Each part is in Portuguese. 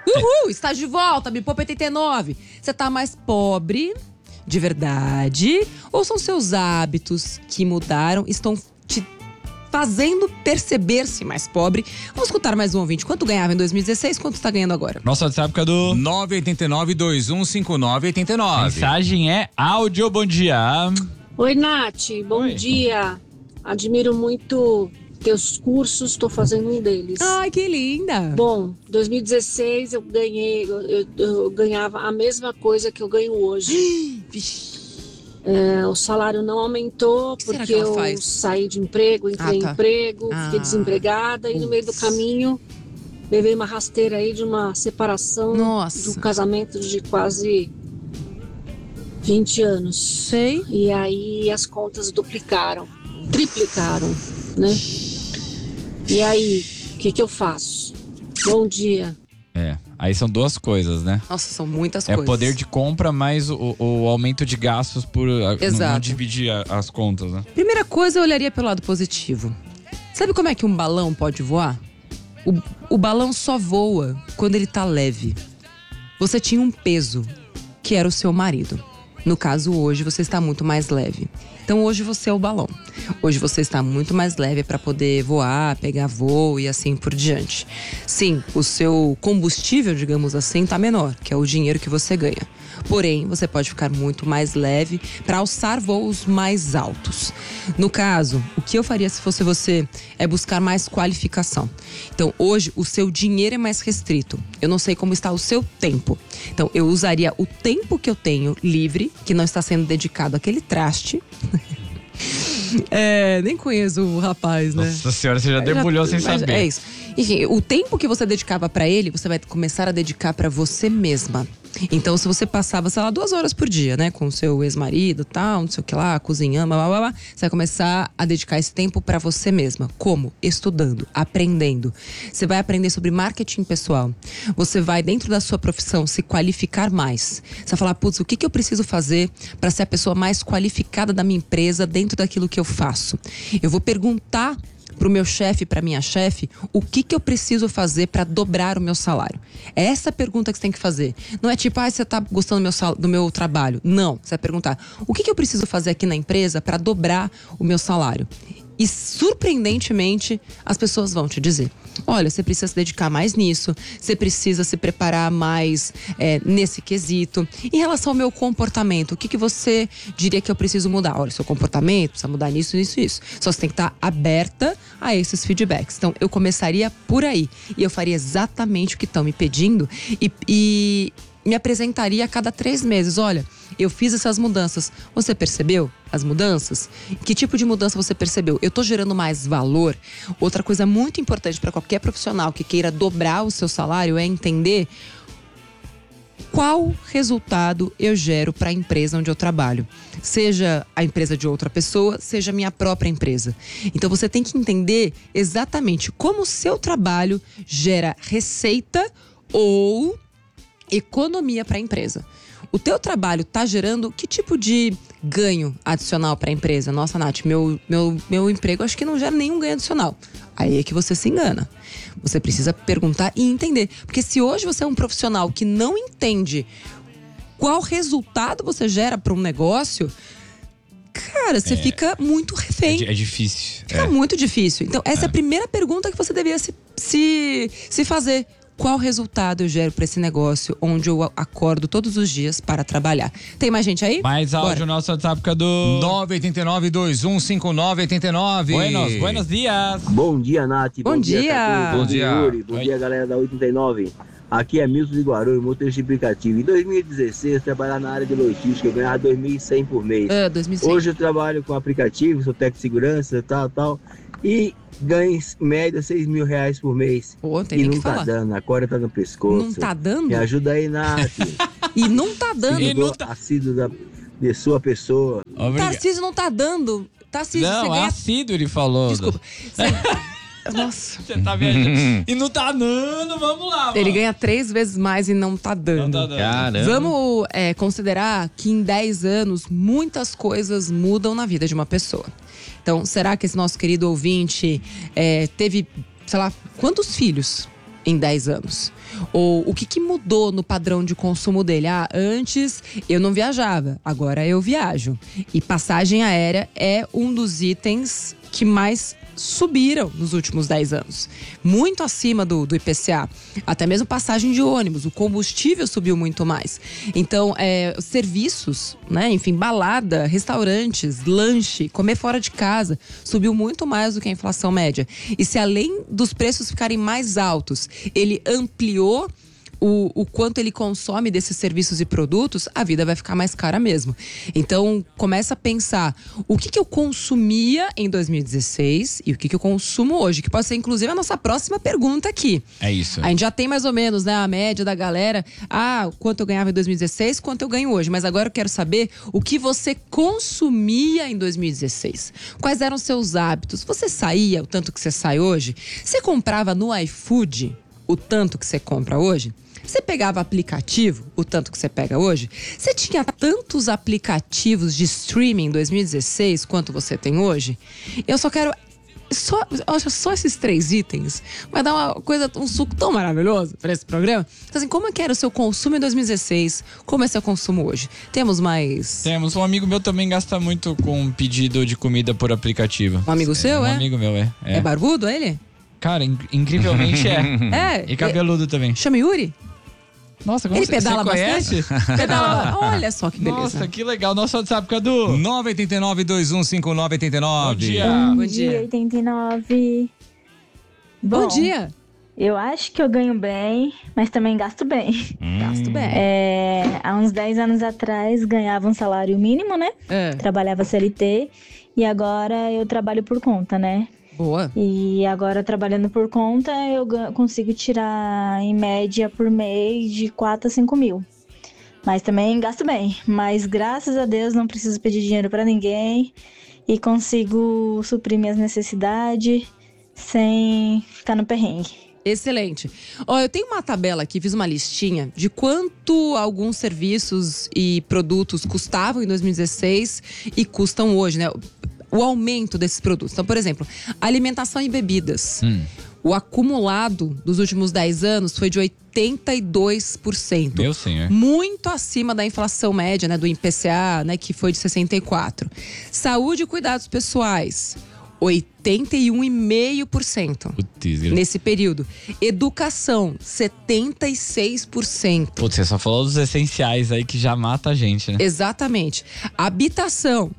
Uhul, está de volta, Me Poupa 89. Você tá mais pobre, de verdade? Ou são seus hábitos que mudaram, estão te fazendo perceber-se mais pobre? Vamos escutar mais um ouvinte. Quanto ganhava em 2016, quanto está ganhando agora? Nossa WhatsApp é do 989-2159-89. Mensagem é áudio, bom dia. Oi, Nath, bom dia. Admiro muito teus cursos, estou fazendo um deles. Ai, que linda. Bom, 2016 eu ganhava a mesma coisa que eu ganho hoje. O salário não aumentou porque eu saí de emprego, entrei em emprego, fiquei desempregada e no meio do caminho levei uma rasteira aí de uma separação, de um casamento de quase 20 anos. Sei. E aí as contas triplicaram, né? E aí, o que eu faço? Bom dia. Aí são duas coisas, né? Nossa, são muitas coisas. É poder de compra mais o aumento de gastos por não dividir as contas, né? Primeira coisa, eu olharia pelo lado positivo. Sabe como é que um balão pode voar? O balão só voa quando ele tá leve. Você tinha um peso, que era o seu marido. No caso, hoje, você está muito mais leve. Então, hoje você é o balão. Hoje você está muito mais leve para poder voar, pegar voo e assim por diante. Sim, o seu combustível, digamos assim, está menor, que é o dinheiro que você ganha. Porém, você pode ficar muito mais leve para alçar voos mais altos. No caso, o que eu faria se fosse você é buscar mais qualificação. Então, hoje, o seu dinheiro é mais restrito. Eu não sei como está o seu tempo. Então, eu usaria o tempo que eu tenho livre, que não está sendo dedicado àquele traste. Nem conheço o rapaz, né? Nossa senhora, você já debulhou sem saber. É isso. Enfim, o tempo que você dedicava pra ele, você vai começar a dedicar pra você mesma. Então, se você passava, sei lá, 2 horas por dia, né? Com o seu ex-marido, tal, não sei o que lá, cozinhando, blá, blá, blá, você vai começar a dedicar esse tempo pra você mesma. Como? Estudando, aprendendo. Você vai aprender sobre marketing pessoal. Você vai, dentro da sua profissão, se qualificar mais. Você vai falar, putz, o que eu preciso fazer pra ser a pessoa mais qualificada da minha empresa dentro daquilo que eu faço? Eu vou perguntar pro meu chefe, pra minha chefe, o que eu preciso fazer pra dobrar o meu salário? É essa a pergunta que você tem que fazer. Não é tipo, você tá gostando do meu trabalho. Não, você vai perguntar, o que eu preciso fazer aqui na empresa pra dobrar o meu salário? E, surpreendentemente, as pessoas vão te dizer, olha, você precisa se dedicar mais nisso, você precisa se preparar mais nesse quesito. Em relação ao meu comportamento, o que você diria que eu preciso mudar? Olha, seu comportamento precisa mudar nisso, nisso, isso. Só você tem que estar aberta a esses feedbacks. Então, eu começaria por aí. E eu faria exatamente o que estão me pedindo e me apresentaria a cada 3 meses. Olha, eu fiz essas mudanças. Você percebeu as mudanças? Que tipo de mudança você percebeu? Eu tô gerando mais valor? Outra coisa muito importante para qualquer profissional que queira dobrar o seu salário é entender qual resultado eu gero para a empresa onde eu trabalho. Seja a empresa de outra pessoa, seja a minha própria empresa. Então você tem que entender exatamente como o seu trabalho gera receita ou economia para a empresa. O teu trabalho tá gerando que tipo de ganho adicional para a empresa? Nossa, Nath, meu emprego acho que não gera nenhum ganho adicional. Aí é que você se engana. Você precisa perguntar e entender. Porque se hoje você é um profissional que não entende qual resultado você gera para um negócio, cara, você fica muito refém. É difícil. Fica muito difícil. Então, essa é a primeira pergunta que você deveria se fazer. Qual resultado eu gero para esse negócio onde eu acordo todos os dias para trabalhar? Tem mais gente aí? Mais áudio, nosso WhatsApp é do 989-2159-89. Buenos dias. Bom dia, Nath. Bom dia. Catu. Bom dia, Yuri. Bom dia, galera da 89. Aqui é Milton de Guarulhos, motorista de aplicativo. Em 2016, eu trabalhava na área de logística, eu ganhava 2.100 por mês. 2.100. Hoje eu trabalho com aplicativo, sou técnico de segurança, tal. E ganho em média 6 mil reais por mês. Pô, tem e nem não que tá falar. dando, a corda tá no pescoço. Não tá dando? Me ajuda aí, Nath. E não tá dando. Assíduo de sua pessoa. Tarcísio não tá dando. Tarcísio, Não, você ganha... assíduo ele falou. Desculpa. Nossa. Você tá viajando. E não tá dando, vamos lá, mano. Ele ganha 3 vezes mais e não tá dando. Não tá dando. Caramba. Vamos considerar que em 10 anos muitas coisas mudam na vida de uma pessoa. Então, será que esse nosso querido ouvinte teve, sei lá, quantos filhos em 10 anos? Ou o que mudou no padrão de consumo dele? Antes eu não viajava, agora eu viajo. E passagem aérea é um dos itens que mais subiram nos últimos 10 anos. Muito acima do IPCA. Até mesmo passagem de ônibus. O combustível subiu muito mais. Então, serviços, né? Enfim, balada, restaurantes, lanche, comer fora de casa, subiu muito mais do que a inflação média. E se além dos preços ficarem mais altos, ele ampliou o quanto ele consome desses serviços e produtos, a vida vai ficar mais cara mesmo. Então, começa a pensar o que eu consumia em 2016 e o que eu consumo hoje, que pode ser inclusive a nossa próxima pergunta aqui. É isso. A gente já tem mais ou menos, né, a média da galera. Quanto eu ganhava em 2016, quanto eu ganho hoje. Mas agora eu quero saber o que você consumia em 2016. Quais eram os seus hábitos? Você saía o tanto que você sai hoje? Você comprava no iFood o tanto que você compra hoje? Você pegava aplicativo, o tanto que você pega hoje? Você tinha tantos aplicativos de streaming em 2016 quanto você tem hoje? Eu só quero... Só esses 3 itens vai dar um suco tão maravilhoso para esse programa. Então, assim, como é que era o seu consumo em 2016? Como é seu consumo hoje? Temos mais... Temos. Um amigo meu também gasta muito com pedido de comida por aplicativo. Um amigo seu, Um amigo meu, É barbudo ele? Cara, incrivelmente é. E cabeludo também. Chama Yuri? Nossa, como ele pedala você conhece? Pedala. Olha só que beleza. Nossa, que legal. Nosso WhatsApp, Cadu. 989-215989. Bom dia. Bom dia, 89. Bom dia. Eu acho que eu ganho bem, mas também gasto bem. Gasto bem. Há uns 10 anos atrás, ganhava um salário mínimo, né? Trabalhava CLT e agora eu trabalho por conta, né? Boa. E agora, trabalhando por conta, eu consigo tirar, em média, por mês, de 4 a 5 mil. Mas também gasto bem. Mas, graças a Deus, não preciso pedir dinheiro para ninguém. E consigo suprir minhas necessidades sem ficar no perrengue. Excelente. Eu tenho uma tabela aqui, fiz uma listinha de quanto alguns serviços e produtos custavam em 2016 e custam hoje, né? O aumento desses produtos. Então, por exemplo, alimentação e bebidas. O acumulado dos últimos 10 anos foi de 82%. Meu senhor. Muito acima da inflação média, né, do IPCA, né, que foi de 64%. Saúde e cuidados pessoais, 81,5% nesse período. Educação, 76%. Putz, você só falou dos essenciais aí que já mata a gente, né? Exatamente. Habitação,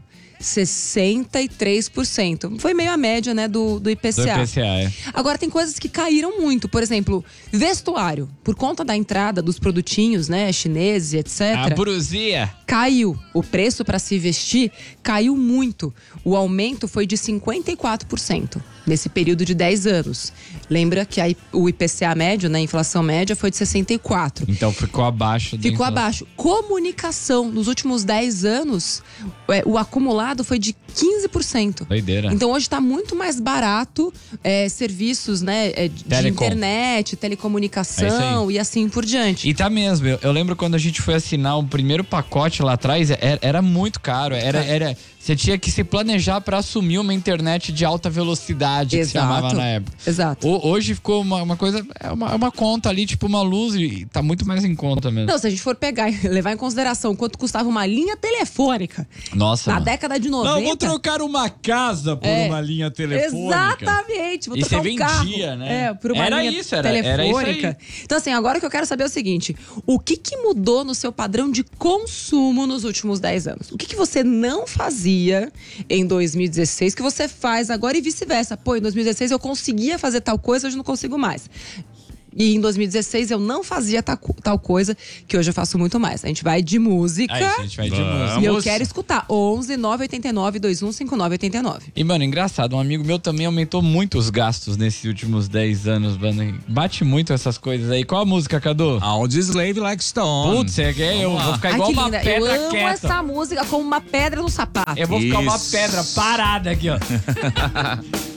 63%. Foi meio a média, né, do IPCA. Do IPCA, Agora, tem coisas que caíram muito. Por exemplo, vestuário. Por conta da entrada dos produtinhos, né, chineses, etc. A brusia. Caiu. O preço para se vestir caiu muito. O aumento foi de 54% nesse período de 10 anos. Lembra que o IPCA médio, né, a inflação média, foi de 64%. Então ficou abaixo. Ficou abaixo. Comunicação, nos últimos 10 anos, o acumulado foi de 15%. Doideira. Então hoje está muito mais barato serviços, né, de internet, telecomunicação e assim por diante. E tá mesmo. Eu lembro quando a gente foi assinar o primeiro pacote lá atrás, era muito caro. Você tinha que se planejar para assumir uma internet de alta velocidade, que se chamava na época. Exato. Hoje ficou uma coisa, uma conta ali, tipo uma luz, e tá muito mais em conta mesmo. Não, se a gente for pegar e levar em consideração quanto custava uma linha telefônica. Nossa, na década de 90. Não, vou trocar uma casa por uma linha telefônica. Exatamente. Vou e trocar você vendia, carro, né? Por uma linha telefônica. Era isso aí. Então, assim, agora o que eu quero saber é o seguinte: o que mudou no seu padrão de consumo nos últimos 10 anos? O que você não fazia em 2016 que você faz agora e vice-versa? Pô, em 2016 eu conseguia fazer tal coisa, hoje não consigo mais. E em 2016 eu não fazia tal coisa que hoje eu faço muito mais. A gente vai de música. A gente vai de música. E eu quero escutar 11 989 215989. E, mano, engraçado, um amigo meu também aumentou muito os gastos nesses últimos 10 anos, mano. Bate muito essas coisas aí. Qual a música, Cadu? Audioslave Like Stone. Putz, eu vou ficar igual uma pedra quieta. Eu amo essa música como uma pedra no sapato. Eu vou ficar uma pedra parada aqui, ó.